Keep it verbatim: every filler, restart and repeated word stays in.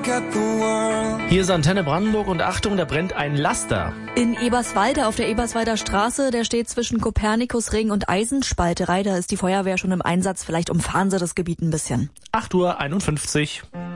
Hier ist Antenne Brandenburg und Achtung, da brennt ein Laster. In Eberswalde auf der Eberswalder Straße, der steht zwischen Kopernikusring und Eisenspalterei. Da ist die Feuerwehr schon im Einsatz. Vielleicht umfahren sie das Gebiet ein bisschen. acht Uhr einundfünfzig.